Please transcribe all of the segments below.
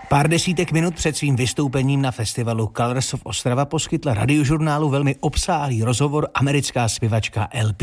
Pár desítek minut před svým vystoupením na festivalu Colors of Ostrava poskytla Radiožurnálu velmi obsáhlý rozhovor americká zpěvačka LP.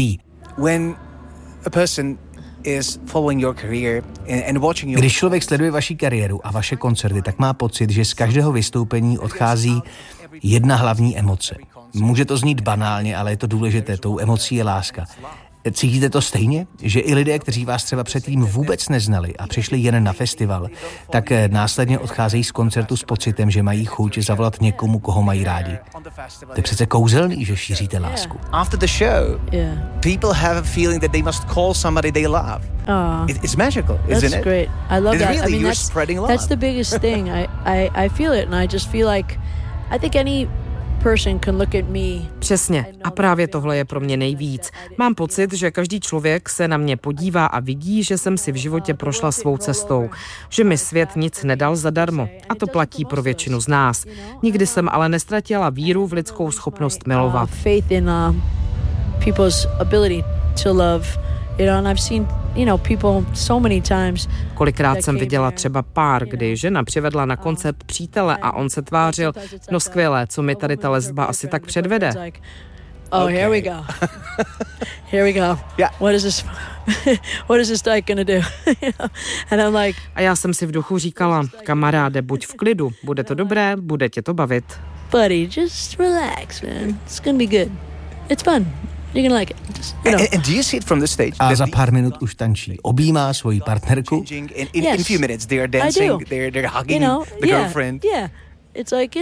Když člověk sleduje vaši kariéru a vaše koncerty, tak má pocit, že z každého vystoupení odchází jedna hlavní emoce. Může to znít banálně, ale je to důležité, tou emocí je láska. Cítíte to stejně? Že i lidé, kteří vás třeba předtím vůbec neznali a přišli jen na festival, tak následně odcházejí z koncertu s pocitem, že mají chuť zavolat někomu, koho mají rádi. To je přece kouzelný, že šíříte lásku. After the show, people have a feeling that they must call somebody they love. It's magical, isn't it? That's great. I love that. Really, I mean, you're spreading love. That's the biggest thing. I feel it, and I just feel like I think any person can look at me. Přesně. A právě tohle je pro mě nejvíc. Mám pocit, že každý člověk se na mě podívá a vidí, že jsem si v životě prošla svou cestou. Že mi svět nic nedal zadarmo. A to platí pro většinu z nás. Nikdy jsem ale nestratila víru v lidskou schopnost milovat. Faith in people's ability to love. And I've seen, people so many times. Kolikrát jsem viděla třeba pár, kdy žena přivedla na koncert přítele a on se tvářil, no skvělé, co mi tady ta lesba asi tak předvede. Here we go. Here we go. Yeah. What is this guy gonna do? And I'm like. A já jsem si v duchu říkala, kamaráde, buď v klidu, bude to dobré, bude tě to bavit. Buddy, just relax, man. It's gonna be good. It's fun. You're gonna like it. And do you see it from the stage? A za pár minut už tančí. Objímá svoji partnerku. In a few minutes they are dancing, they're hugging the girlfriend. Yeah. It's like,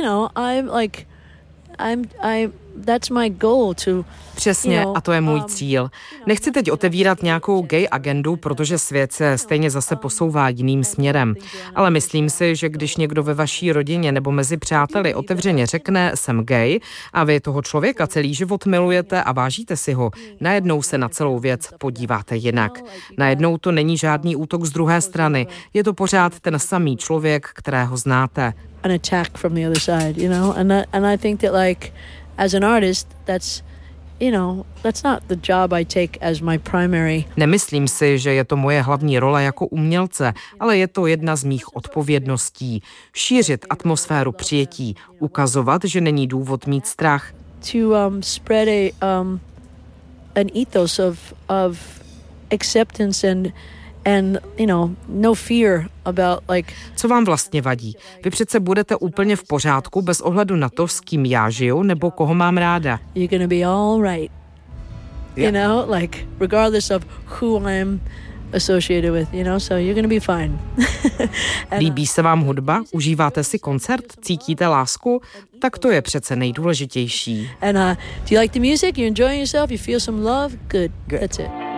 that's my goal to. Přesně, a to je můj cíl. Nechci teď otevírat nějakou gay agendu, protože svět se stejně zase posouvá jiným směrem. Ale myslím si, že když někdo ve vaší rodině nebo mezi přáteli otevřeně řekne, jsem gay, a vy toho člověka celý život milujete a vážíte si ho, najednou se na celou věc podíváte jinak. Najednou to není žádný útok z druhé strany. Je to pořád ten samý člověk, kterého znáte. An attack from the other side, and I think that as an artist, that's not the job I take as my primary. Nemyslím si, že je to moje hlavní role jako umělce, ale je to jedna z mých odpovědností. Šířit atmosféru přijetí, ukazovat, že není důvod mít strach. To spread an ethos of acceptance and no fear about Co vám vlastně vadí? Vy přece budete úplně v pořádku bez ohledu na to, s kým já žiju nebo koho mám ráda. You're gonna be all right. Yeah. Regardless of who I'm associated with, so you're gonna be fine. Líbí se vám hudba? Užíváte si koncert? Cítíte lásku? Tak to je přece nejdůležitější. And do you like the music? You enjoying yourself? You feel some love? Good. That's it.